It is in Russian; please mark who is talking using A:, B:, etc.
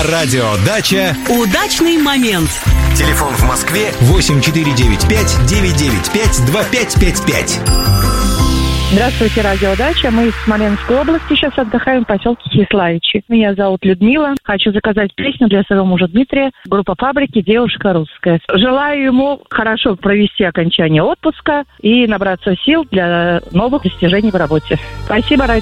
A: На радио «Дача»
B: удачный момент.
A: Телефон в Москве 8495-995-2555.
C: Здравствуйте, радио «Дача». Мы из Смоленской области сейчас отдыхаем в поселке Хиславичи. Меня зовут Людмила. Хочу заказать песню для своего мужа Дмитрия. Группа «Фабрики. Девушка русская». Желаю ему хорошо провести окончание отпуска и набраться сил для новых достижений в работе. Спасибо, радио.